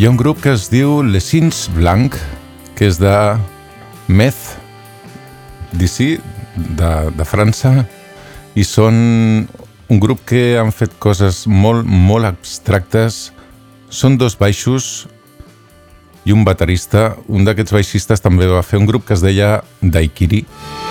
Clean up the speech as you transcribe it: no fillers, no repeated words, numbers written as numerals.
Hi ha un grup que es diu Les Cins Blanc, que és de Metz, d'ici, de França, i són un grup que han fet coses molt, molt abstractes. Són dos baixos i un baterista. Un d'aquests baixistes també va fer un grup que es deia Daikiri.